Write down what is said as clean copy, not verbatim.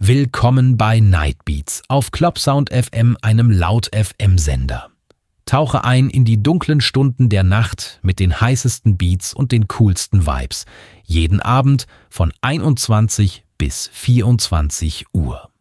Willkommen bei Nightbeats auf Clubsound FM, einem Laut-FM-Sender. Tauche ein in die dunklen Stunden der Nacht mit den heißesten Beats und den coolsten Vibes. Jeden Abend von 21 bis 24 Uhr.